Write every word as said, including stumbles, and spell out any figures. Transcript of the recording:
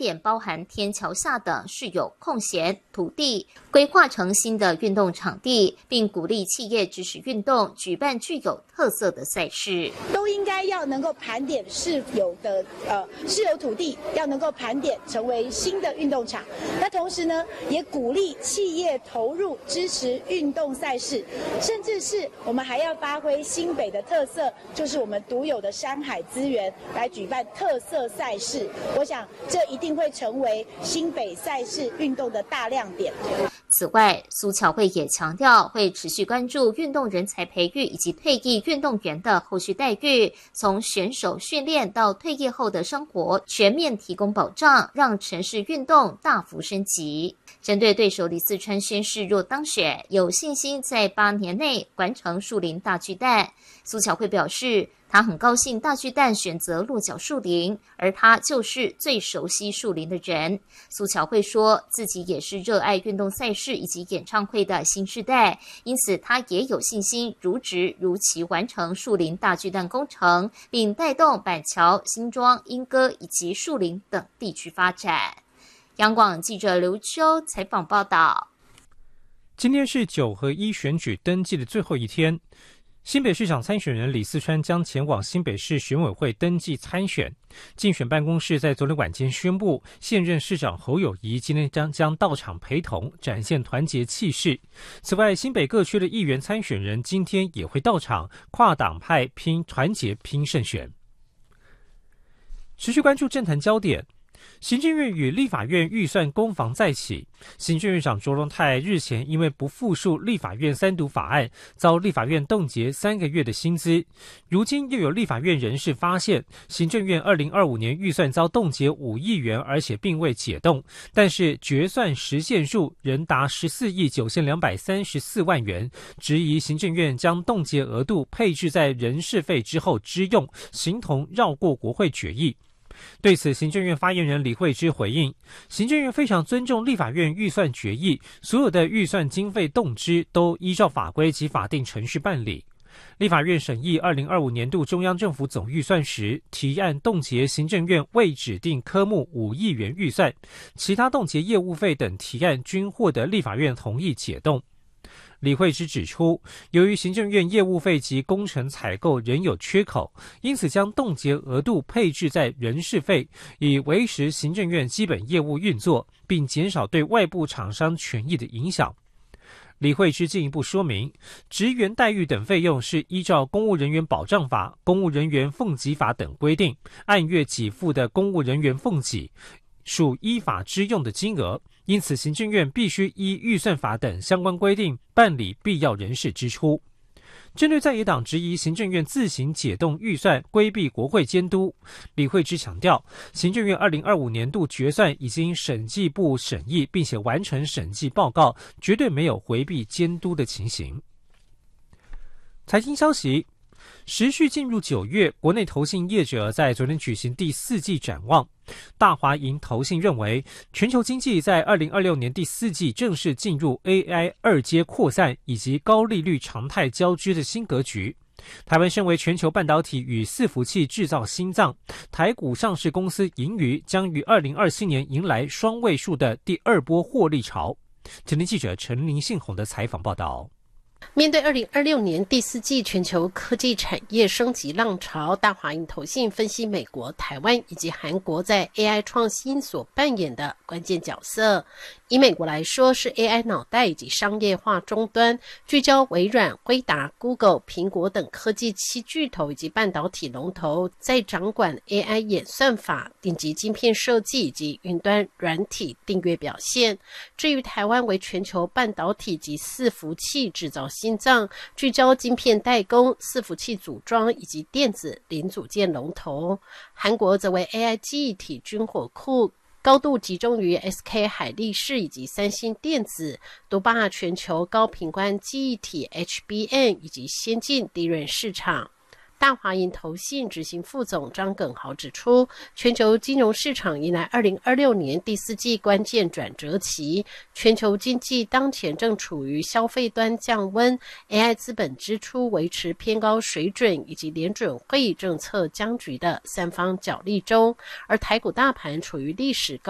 点包含天桥下的是有空闲土地，规划成新的运动场地，并鼓励企业支持运动，举办具有特色的赛事。 都应该要能够盘点是有的呃是有土地，要能够盘点成为新的运动场。那同时呢，也鼓励企业投入支持运动赛事，甚至是我们还要发挥新北的特色，就是我们独有的山海资源，来举办特色赛事。我想这一定会成为新北赛事运动的大亮点。 此外，苏巧慧也强调，会持续关注运动人才培育以及退役运动员的后续待遇，从选手训练到退役后的生活全面提供保障，让城市运动大幅升级。针对对手李四川宣誓若当选，有信心在八年内完成树林大巨蛋。苏巧慧表示，他很高兴大巨蛋选择落脚树林，而他就是最熟悉树林的人。苏巧慧说，自己也是热爱运动赛事以及演唱会的新世代，因此他也有信心如职如期完成树林大巨蛋工程，并带动板桥、新庄、莺歌以及树林等地区发展。央广记者刘秋采访报道。 今天是九合一选举登记的最后一天，新北市长参选人李四川将前往新北市选委会登记参选。竞选办公室在昨天晚间宣布，现任市长侯友宜今天将将到场陪同，展现团结气势。此外，新北各区的议员参选人今天也会到场，跨党派拼团结拼胜选。持续关注政坛焦点。行政院与立法院预算攻防再起，行政院长卓荣泰日前因为不复述立法院三读法案，遭立法院冻结三个月的薪资。如今又有立法院人士发现，行政院二零二五年预算遭冻结五亿元，而且并未解冻，但是决算实现数仍达十四亿九千两百三十四万元，质疑行政院将冻结额度配置在人事费之后支用，形同绕过国会决议。对此，行政院发言人李惠芝回应，行政院非常尊重立法院预算决议，所有的预算经费动支都依照法规及法定程序办理。立法院审议二零二五年度中央政府总预算时，提案冻结行政院未指定科目五亿元预算，其他冻结业务费等提案均获得立法院同意解冻。李惠芝指出，由于行政院业务费及工程采购仍有缺口，因此将冻结额度配置在人事费，以维持行政院基本业务运作，并减少对外部厂商权益的影响。李惠芝进一步说明，职员待遇等费用是依照公务人员保障法、公务人员俸给法等规定，按月给付的公务人员俸给属依法支用的金额，因此行政院必须依预算法等相关规定办理必要人事支出。针对在野党质疑行政院自行解冻预算，规避国会监督，李惠芝强调，行政院二零二五年度决算已经审计部审议，并且完成审计报告，绝对没有回避监督的情形。财经消息，时序进入九月，国内投信业者在昨天举行第四季展望。大华银投信认为，全球经济在二零二六年第四季正式进入 A I 二阶扩散以及高利率常态交织的新格局。台湾身为全球半导体与伺服器制造心脏，台股上市公司盈余将于二零二七年迎来双位数的第二波获利潮。前天记者陈林信宏的采访报道。 面对二零二六年第四季全球科技产业升级浪潮，大华银投信分析美国、台湾以及韩国在 A I 创新所扮演的关键角色。以美国来说，是 A I 脑袋以及商业化终端，聚焦微软、辉达、Google、苹果等科技七巨头以及半导体龙头，在掌管 A I 演算法、顶级晶片设计以及云端软体订阅表现。至于台湾为全球半导体及伺服器制造心脏，聚焦晶片代工、伺服器组装以及电子零组件龙头。韩国则为 A I 记忆体军火库，高度集中于 S K 海力士以及三星电子，独霸全球高频宽记忆体 H B M 以及先进低润市场。大华银投信执行副总张耿豪指出，全球金融市场迎来二零二六年第四季关键转折期，全球经济当前正处于消费端降温、A I 资本支出维持偏高水准以及联准会议政策僵局的三方角力中，而台股大盘处于历史高